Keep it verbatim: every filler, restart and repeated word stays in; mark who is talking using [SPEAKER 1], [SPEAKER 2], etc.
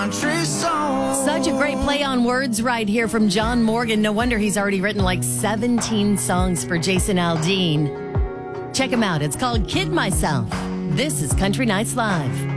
[SPEAKER 1] Such a great play on words right here from John Morgan. No wonder he's already written like seventeen songs for Jason Aldean. Check him out. It's called Kid Myself. This is Country Nights Live.